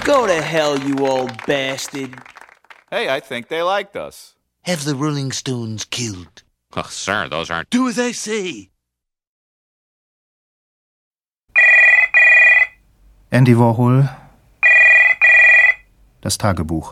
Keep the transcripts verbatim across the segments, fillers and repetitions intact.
Go to hell, you old bastard. Hey, I think they liked us. Have the Rolling Stones killed? Oh, sir, those aren't... Do as I say. Andy Warhol. Das Tagebuch.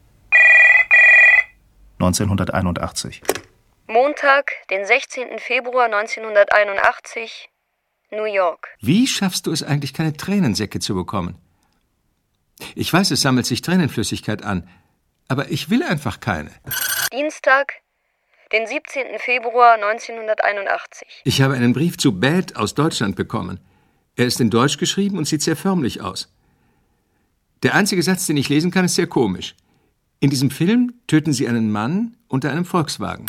neunzehnhunderteinundachtzig. Montag, den sechzehnten Februar neunzehnhunderteinundachtzig, New York. Wie schaffst du es eigentlich, keine Tränensäcke zu bekommen? Ich weiß, es sammelt sich Tränenflüssigkeit an, aber ich will einfach keine. Dienstag, den siebzehnten Februar neunzehnhunderteinundachtzig. Ich habe einen Brief zu Bad aus Deutschland bekommen. Er ist in Deutsch geschrieben und sieht sehr förmlich aus. Der einzige Satz, den ich lesen kann, ist sehr komisch. In diesem Film töten sie einen Mann unter einem Volkswagen.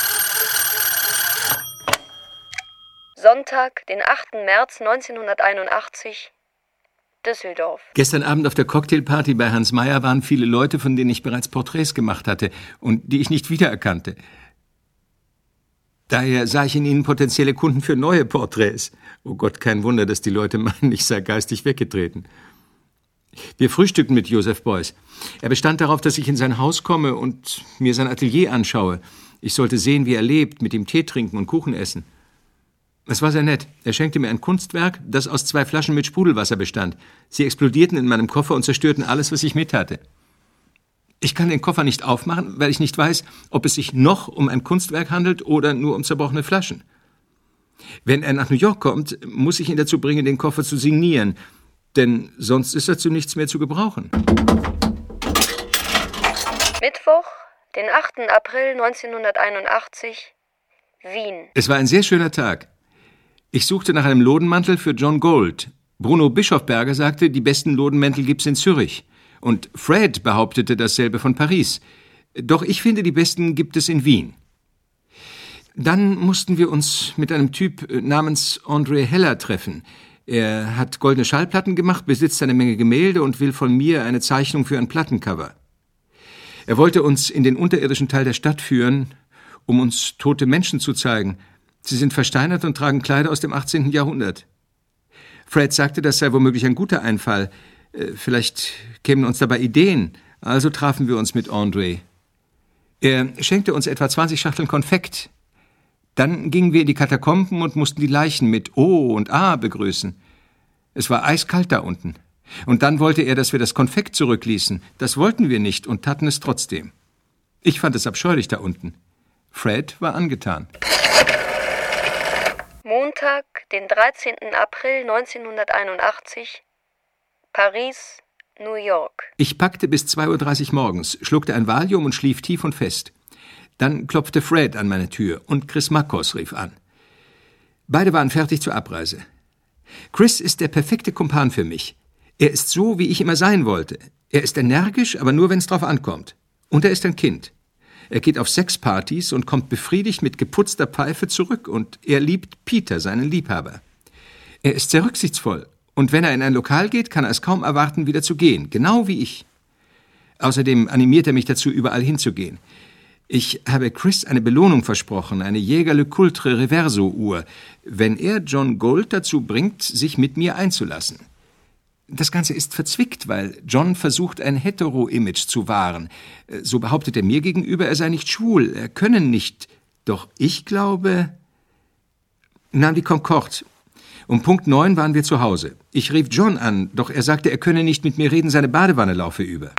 Sonntag, den achten März neunzehnhunderteinundachtzig, Düsseldorf. Gestern Abend auf der Cocktailparty bei Hans Meyer waren viele Leute, von denen ich bereits Porträts gemacht hatte und die ich nicht wiedererkannte. Daher sah ich in ihnen potenzielle Kunden für neue Porträts. Oh Gott, kein Wunder, dass die Leute meinen, ich sei geistig weggetreten. Wir frühstückten mit Joseph Beuys. Er bestand darauf, dass ich in sein Haus komme und mir sein Atelier anschaue. Ich sollte sehen, wie er lebt, mit ihm Tee trinken und Kuchen essen. Es war sehr nett. Er schenkte mir ein Kunstwerk, das aus zwei Flaschen mit Sprudelwasser bestand. Sie explodierten in meinem Koffer und zerstörten alles, was ich mit hatte. Ich kann den Koffer nicht aufmachen, weil ich nicht weiß, ob es sich noch um ein Kunstwerk handelt oder nur um zerbrochene Flaschen. Wenn er nach New York kommt, muss ich ihn dazu bringen, den Koffer zu signieren, denn sonst ist dazu nichts mehr zu gebrauchen. Mittwoch, den achten April neunzehnhunderteinundachtzig, Wien. Es war ein sehr schöner Tag. Ich suchte nach einem Lodenmantel für John Gold. Bruno Bischofberger sagte, die besten Lodenmäntel gibt's in Zürich. Und Fred behauptete dasselbe von Paris. Doch ich finde, die besten gibt es in Wien. Dann mussten wir uns mit einem Typ namens André Heller treffen. Er hat goldene Schallplatten gemacht, besitzt eine Menge Gemälde und will von mir eine Zeichnung für ein Plattencover. Er wollte uns in den unterirdischen Teil der Stadt führen, um uns tote Menschen zu zeigen. Sie sind versteinert und tragen Kleider aus dem achtzehnten Jahrhundert. Fred sagte, das sei womöglich ein guter Einfall. Vielleicht kämen uns dabei Ideen. Also trafen wir uns mit André. Er schenkte uns etwa zwanzig Schachteln Konfekt. Dann gingen wir in die Katakomben und mussten die Leichen mit O und A begrüßen. Es war eiskalt da unten. Und dann wollte er, dass wir das Konfekt zurückließen. Das wollten wir nicht und taten es trotzdem. Ich fand es abscheulich da unten. Fred war angetan. Montag, den dreizehnten April neunzehnhunderteinundachtzig, Paris, New York. Ich packte bis zwei Uhr dreißig morgens, schluckte ein Valium und schlief tief und fest. Dann klopfte Fred an meine Tür und Chris Makos rief an. Beide waren fertig zur Abreise. Chris ist der perfekte Kumpan für mich. Er ist so, wie ich immer sein wollte. Er ist energisch, aber nur, wenn es drauf ankommt. Und er ist ein Kind. Er geht auf Sexpartys und kommt befriedigt mit geputzter Pfeife zurück und er liebt Peter, seinen Liebhaber. Er ist sehr rücksichtsvoll und wenn er in ein Lokal geht, kann er es kaum erwarten, wieder zu gehen, genau wie ich. Außerdem animiert er mich dazu, überall hinzugehen. Ich habe Chris eine Belohnung versprochen, eine Jäger Le Coultre Reverso-Uhr, wenn er John Gold dazu bringt, sich mit mir einzulassen. Das Ganze ist verzwickt, weil John versucht, ein Hetero-Image zu wahren. So behauptet er mir gegenüber, er sei nicht schwul, er könne nicht. Doch ich glaube... Nahm die Concorde. Um Punkt neun waren wir zu Hause. Ich rief John an, doch er sagte, er könne nicht mit mir reden, seine Badewanne laufe über.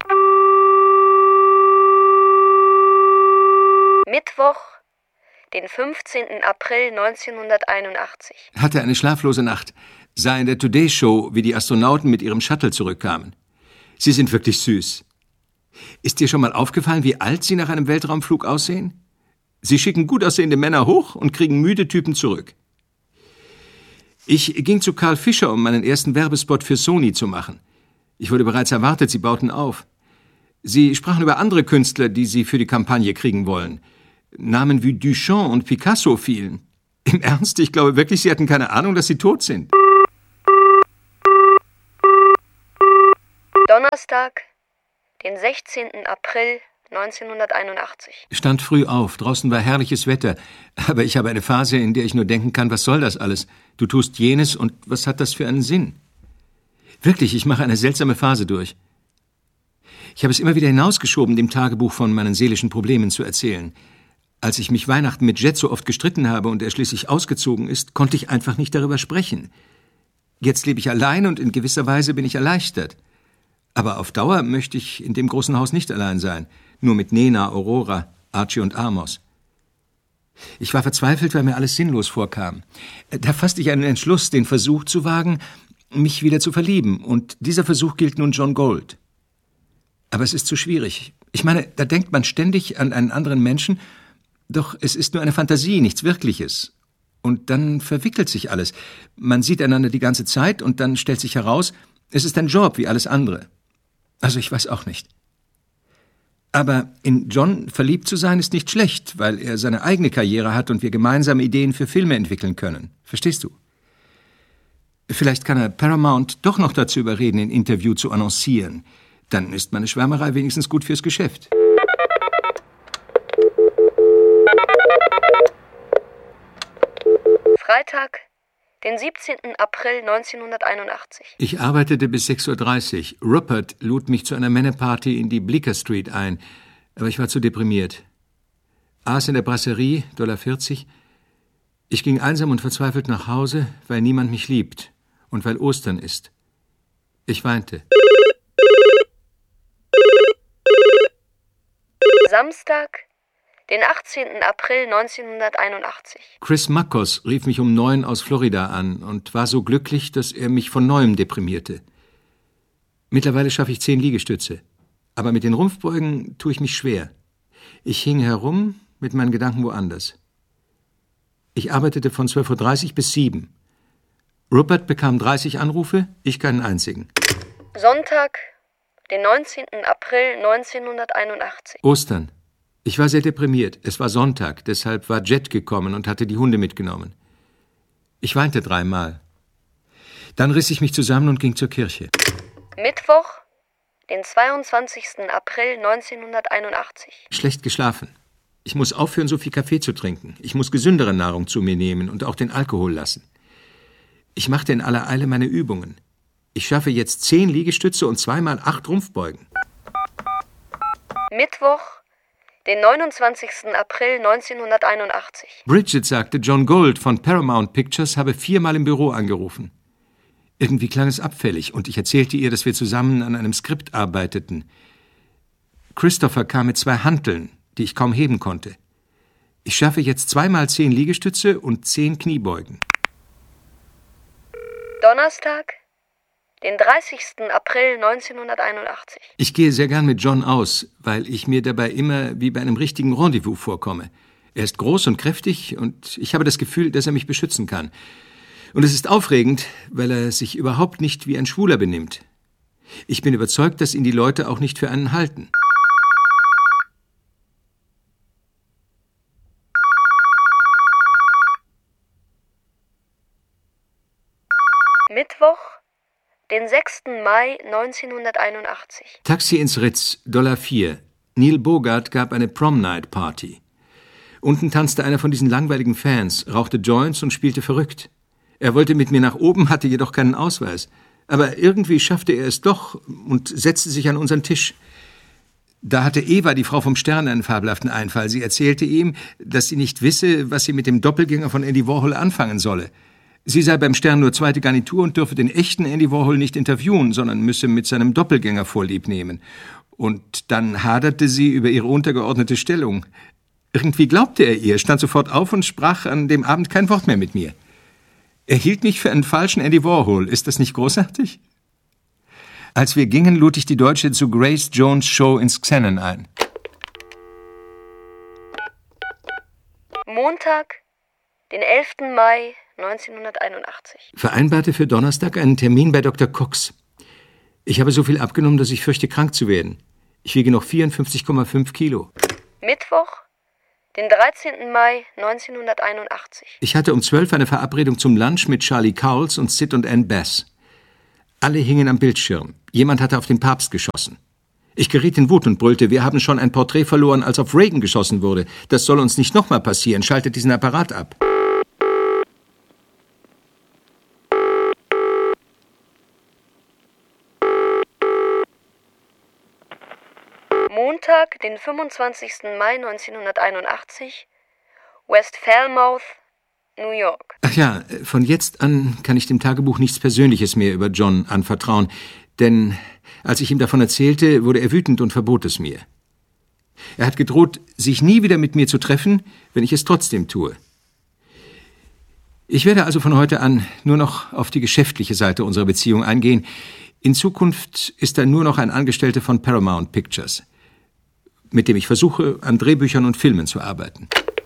Mittwoch, den fünfzehnten April neunzehnhunderteinundachtzig. Hatte eine schlaflose Nacht. Sah in der Today Show, wie die Astronauten mit ihrem Shuttle zurückkamen. Sie sind wirklich süß. Ist dir schon mal aufgefallen, wie alt sie nach einem Weltraumflug aussehen? Sie schicken gut aussehende Männer hoch und kriegen müde Typen zurück. Ich ging zu Carl Fischer, um meinen ersten Werbespot für Sony zu machen. Ich wurde bereits erwartet, sie bauten auf. Sie sprachen über andere Künstler, die sie für die Kampagne kriegen wollen. Namen wie Duchamp und Picasso fielen. Im Ernst, ich glaube wirklich, sie hatten keine Ahnung, dass sie tot sind. Donnerstag, den sechzehnten April neunzehnhunderteinundachtzig. Stand früh auf, draußen war herrliches Wetter, aber ich habe eine Phase, in der ich nur denken kann, was soll das alles? Du tust jenes und was hat das für einen Sinn? Wirklich, ich mache eine seltsame Phase durch. Ich habe es immer wieder hinausgeschoben, dem Tagebuch von meinen seelischen Problemen zu erzählen. Als ich mich Weihnachten mit Jet so oft gestritten habe und er schließlich ausgezogen ist, konnte ich einfach nicht darüber sprechen. Jetzt lebe ich allein und in gewisser Weise bin ich erleichtert. Aber auf Dauer möchte ich in dem großen Haus nicht allein sein. Nur mit Nena, Aurora, Archie und Amos. Ich war verzweifelt, weil mir alles sinnlos vorkam. Da fasste ich einen Entschluss, den Versuch zu wagen, mich wieder zu verlieben. Und dieser Versuch gilt nun John Gold. Aber es ist zu schwierig. Ich meine, da denkt man ständig an einen anderen Menschen, doch es ist nur eine Fantasie, nichts Wirkliches. Und dann verwickelt sich alles. Man sieht einander die ganze Zeit und dann stellt sich heraus, es ist ein Job wie alles andere. Also ich weiß auch nicht. Aber in John verliebt zu sein ist nicht schlecht, weil er seine eigene Karriere hat und wir gemeinsam Ideen für Filme entwickeln können. Verstehst du? Vielleicht kann er Paramount doch noch dazu überreden, ein Interview zu annoncieren. Dann ist meine Schwärmerei wenigstens gut fürs Geschäft. Freitag, den siebzehnten April neunzehnhunderteinundachtzig. Ich arbeitete bis sechs Uhr dreißig. Rupert lud mich zu einer Männerparty in die Bleecker Street ein, aber ich war zu deprimiert. Aß in der Brasserie, ein Dollar vierzig. Ich ging einsam und verzweifelt nach Hause, weil niemand mich liebt und weil Ostern ist. Ich weinte. Samstag, den achtzehnten April neunzehnhunderteinundachtzig. Chris Makos rief mich um neun aus Florida an und war so glücklich, dass er mich von neuem deprimierte. Mittlerweile schaffe ich zehn Liegestütze, aber mit den Rumpfbeugen tue ich mich schwer. Ich hing herum mit meinen Gedanken woanders. Ich arbeitete von zwölf Uhr dreißig bis sieben. Rupert bekam dreißig Anrufe, ich keinen einzigen. Sonntag, den neunzehnten April neunzehnhunderteinundachtzig. Ostern. Ich war sehr deprimiert. Es war Sonntag, deshalb war Jet gekommen und hatte die Hunde mitgenommen. Ich weinte dreimal. Dann riss ich mich zusammen und ging zur Kirche. Mittwoch, den zweiundzwanzigsten April neunzehnhunderteinundachtzig. Schlecht geschlafen. Ich muss aufhören, so viel Kaffee zu trinken. Ich muss gesündere Nahrung zu mir nehmen und auch den Alkohol lassen. Ich machte in aller Eile meine Übungen. Ich schaffe jetzt zehn Liegestütze und zweimal acht Rumpfbeugen. Mittwoch, den neunundzwanzigsten April neunzehnhunderteinundachtzig. Bridget sagte, John Gold von Paramount Pictures habe viermal im Büro angerufen. Irgendwie klang es abfällig und ich erzählte ihr, dass wir zusammen an einem Skript arbeiteten. Christopher kam mit zwei Hanteln, die ich kaum heben konnte. Ich schaffe jetzt zweimal zehn Liegestütze und zehn Kniebeugen. Donnerstag, den dreißigsten April neunzehnhunderteinundachtzig. Ich gehe sehr gern mit John aus, weil ich mir dabei immer wie bei einem richtigen Rendezvous vorkomme. Er ist groß und kräftig und ich habe das Gefühl, dass er mich beschützen kann. Und es ist aufregend, weil er sich überhaupt nicht wie ein Schwuler benimmt. Ich bin überzeugt, dass ihn die Leute auch nicht für einen halten. Mittwoch, den sechsten Mai neunzehnhunderteinundachtzig. Taxi ins Ritz, Dollar vier. Neil Bogart gab eine Prom-Night-Party. Unten tanzte einer von diesen langweiligen Fans, rauchte Joints und spielte verrückt. Er wollte mit mir nach oben, hatte jedoch keinen Ausweis. Aber irgendwie schaffte er es doch und setzte sich an unseren Tisch. Da hatte Eva, die Frau vom Stern, einen fabelhaften Einfall. Sie erzählte ihm, dass sie nicht wisse, was sie mit dem Doppelgänger von Andy Warhol anfangen solle. Sie sei beim Stern nur zweite Garnitur und dürfe den echten Andy Warhol nicht interviewen, sondern müsse mit seinem Doppelgänger Vorlieb nehmen. Und dann haderte sie über ihre untergeordnete Stellung. Irgendwie glaubte er ihr, stand sofort auf und sprach an dem Abend kein Wort mehr mit mir. Er hielt mich für einen falschen Andy Warhol. Ist das nicht großartig? Als wir gingen, lud ich die Deutsche zu Grace Jones' Show ins Xenon ein. Montag, den elften Mai neunzehnhunderteinundachtzig. Vereinbarte für Donnerstag einen Termin bei Doktor Cox. Ich habe so viel abgenommen, dass ich fürchte, krank zu werden. Ich wiege noch vierundfünfzig Komma fünf Kilo. Mittwoch, den dreizehnten Mai neunzehnhunderteinundachtzig. Ich hatte um zwölf eine Verabredung zum Lunch mit Charlie Cowles und Sid und Ann Bass. Alle hingen am Bildschirm. Jemand hatte auf den Papst geschossen. Ich geriet in Wut und brüllte, wir haben schon ein Porträt verloren, als auf Reagan geschossen wurde. Das soll uns nicht nochmal passieren. Schaltet diesen Apparat ab. Montag, den fünfundzwanzigsten Mai neunzehnhunderteinundachtzig, West Falmouth, New York. Ach ja, von jetzt an kann ich dem Tagebuch nichts Persönliches mehr über John anvertrauen, denn als ich ihm davon erzählte, wurde er wütend und verbot es mir. Er hat gedroht, sich nie wieder mit mir zu treffen, wenn ich es trotzdem tue. Ich werde also von heute an nur noch auf die geschäftliche Seite unserer Beziehung eingehen. In Zukunft ist er nur noch ein Angestellter von Paramount Pictures, mit dem ich versuche, an Drehbüchern und Filmen zu arbeiten.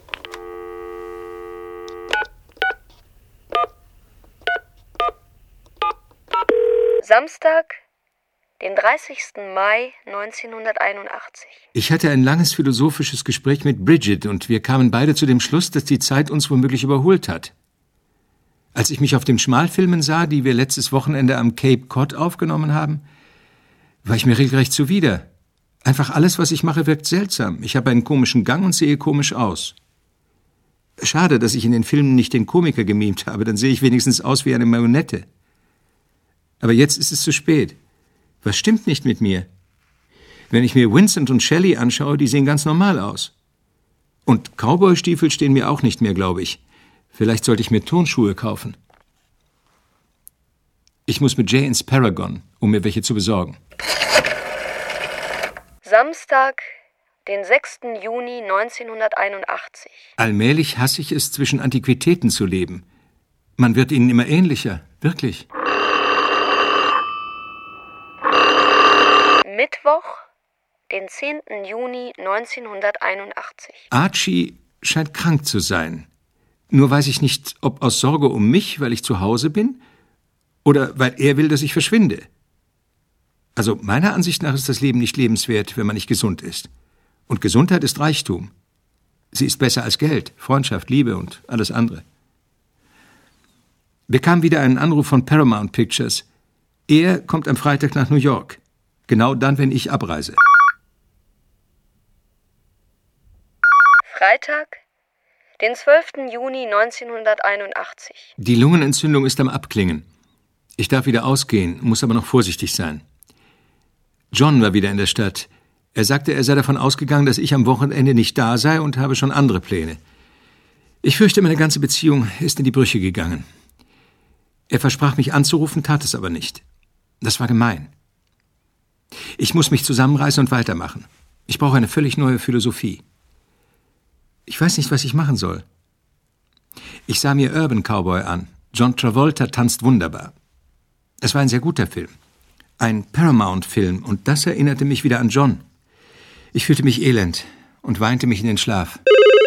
Samstag, den dreißigsten Mai neunzehnhunderteinundachtzig. Ich hatte ein langes philosophisches Gespräch mit Bridget und wir kamen beide zu dem Schluss, dass die Zeit uns womöglich überholt hat. Als ich mich auf den Schmalfilmen sah, die wir letztes Wochenende am Cape Cod aufgenommen haben, war ich mir regelrecht zuwider. Einfach alles, was ich mache, wirkt seltsam. Ich habe einen komischen Gang und sehe komisch aus. Schade, dass ich in den Filmen nicht den Komiker gemimt habe, dann sehe ich wenigstens aus wie eine Marionette. Aber jetzt ist es zu spät. Was stimmt nicht mit mir? Wenn ich mir Vincent und Shelley anschaue, die sehen ganz normal aus. Und Cowboy-Stiefel stehen mir auch nicht mehr, glaube ich. Vielleicht sollte ich mir Turnschuhe kaufen. Ich muss mit Jay ins Paragon, um mir welche zu besorgen. Samstag, den sechsten Juni neunzehnhunderteinundachtzig. Allmählich hasse ich es, zwischen Antiquitäten zu leben. Man wird ihnen immer ähnlicher, wirklich. Mittwoch, den zehnten Juni neunzehnhunderteinundachtzig. Archie scheint krank zu sein. Nur weiß ich nicht, ob aus Sorge um mich, weil ich zu Hause bin, oder weil er will, dass ich verschwinde. Also meiner Ansicht nach ist das Leben nicht lebenswert, wenn man nicht gesund ist. Und Gesundheit ist Reichtum. Sie ist besser als Geld, Freundschaft, Liebe und alles andere. Wir bekamen wieder einen Anruf von Paramount Pictures. Er kommt am Freitag nach New York. Genau dann, wenn ich abreise. Freitag, den zwölften Juni neunzehnhunderteinundachtzig. Die Lungenentzündung ist am Abklingen. Ich darf wieder ausgehen, muss aber noch vorsichtig sein. John war wieder in der Stadt. Er sagte, er sei davon ausgegangen, dass ich am Wochenende nicht da sei und habe schon andere Pläne. Ich fürchte, meine ganze Beziehung ist in die Brüche gegangen. Er versprach, mich anzurufen, tat es aber nicht. Das war gemein. Ich muss mich zusammenreißen und weitermachen. Ich brauche eine völlig neue Philosophie. Ich weiß nicht, was ich machen soll. Ich sah mir Urban Cowboy an. John Travolta tanzt wunderbar. Es war ein sehr guter Film. Ein Paramount-Film, und das erinnerte mich wieder an John. Ich fühlte mich elend und weinte mich in den Schlaf.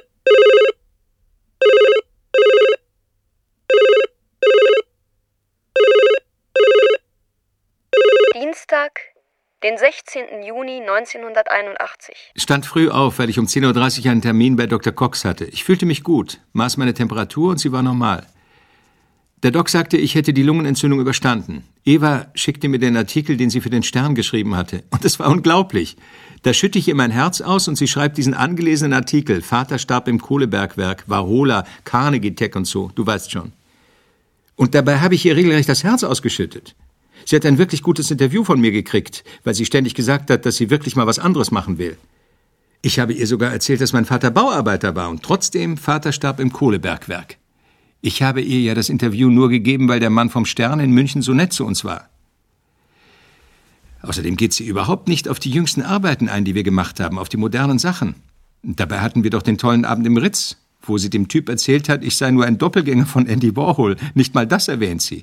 Dienstag, den sechzehnten Juni neunzehnhunderteinundachtzig. Stand früh auf, weil ich um zehn Uhr dreißig einen Termin bei Doktor Cox hatte. Ich fühlte mich gut, maß meine Temperatur und sie war normal. Der Doc sagte, ich hätte die Lungenentzündung überstanden. Eva schickte mir den Artikel, den sie für den Stern geschrieben hatte. Und es war unglaublich. Da schütte ich ihr mein Herz aus und sie schreibt diesen angelesenen Artikel. Vater starb im Kohlebergwerk, Varhola, Carnegie Tech und so, du weißt schon. Und dabei habe ich ihr regelrecht das Herz ausgeschüttet. Sie hat ein wirklich gutes Interview von mir gekriegt, weil sie ständig gesagt hat, dass sie wirklich mal was anderes machen will. Ich habe ihr sogar erzählt, dass mein Vater Bauarbeiter war und trotzdem Vater starb im Kohlebergwerk. Ich habe ihr ja das Interview nur gegeben, weil der Mann vom Stern in München so nett zu uns war. Außerdem geht sie überhaupt nicht auf die jüngsten Arbeiten ein, die wir gemacht haben, auf die modernen Sachen. Dabei hatten wir doch den tollen Abend im Ritz, wo sie dem Typ erzählt hat, ich sei nur ein Doppelgänger von Andy Warhol. Nicht mal das erwähnt sie.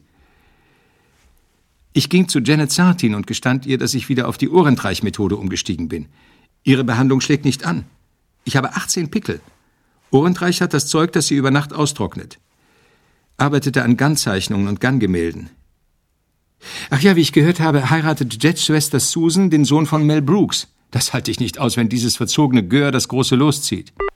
Ich ging zu Janet Sartin und gestand ihr, dass ich wieder auf die Ohrentreich-Methode umgestiegen bin. Ihre Behandlung schlägt nicht an. Ich habe achtzehn Pickel. Ohrentreich hat das Zeug, das sie über Nacht austrocknet. Arbeitete an Gunzeichnungen und Gungemälden. Ach ja, wie ich gehört habe, heiratet Jets Schwester Susan den Sohn von Mel Brooks. Das halte ich nicht aus, wenn dieses verzogene Gör das große loszieht.